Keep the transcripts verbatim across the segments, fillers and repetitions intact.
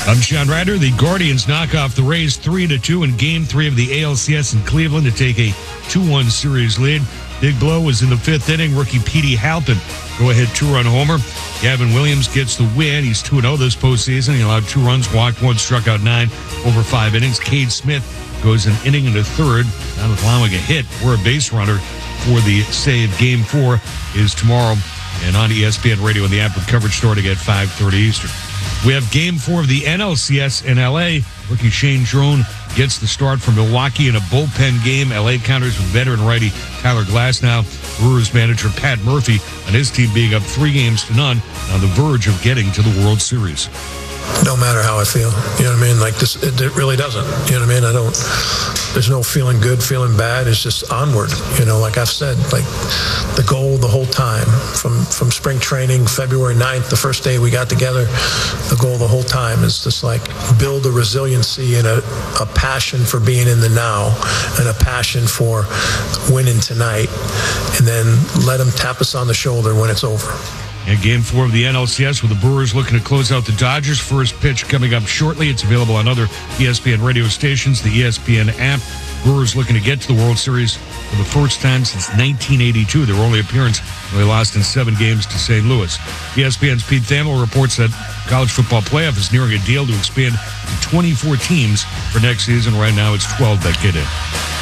I'm Sean Ryder. The Guardians knock off the Rays three to two in Game three of the A L C S in Cleveland to take a two one series lead. Big blow was in the fifth inning. Rookie Petey Halpin go-ahead two-run homer. Gavin Williams gets the win. He's two and oh this postseason. He allowed two runs, walked one, struck out nine over five innings. Cade Smith goes an inning and a third, not allowing a hit or a base runner for the save. Game four is tomorrow and on E S P N Radio and the app with coverage starting at five thirty Eastern. We have Game four of the N L C S in L A. Rookie Shane Drone gets the start for Milwaukee in a bullpen game. L A counters with veteran righty Tyler Glasnow. Brewers manager Pat Murphy and his team being up three games to none on the verge of getting to the World Series. No matter how I feel, you know what I mean? Like this, it, it really doesn't. You know what I mean? I don't, there's no feeling good, feeling bad. It's just onward. You know, like I've said, like the goal the whole time from, from spring training, February ninth, the first day we got together, the goal the whole time is just like build a resiliency and a, a passion for being in the now and a passion for winning tonight, and then let them tap us on the shoulder when it's over. And Game four of the N L C S with the Brewers looking to close out the Dodgers. First pitch coming up shortly. It's available on other E S P N radio stations, the E S P N app. Brewers looking to get to the World Series for the first time since nineteen eighty-two. Their only appearance, they lost in seven games to Saint Louis. E S P N's Pete Thamel reports that college football playoff is nearing a deal to expand to twenty-four teams for next season. Right now, it's twelve that get in.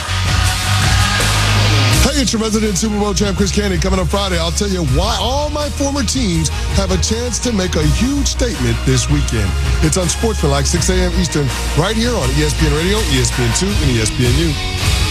Hey, it's your resident Super Bowl champ, Chris Candy. Coming up Friday, I'll tell you why all my former teams have a chance to make a huge statement this weekend. It's on Sportsman like six a.m. Eastern, right here on E S P N Radio, E S P N two, and E S P N U.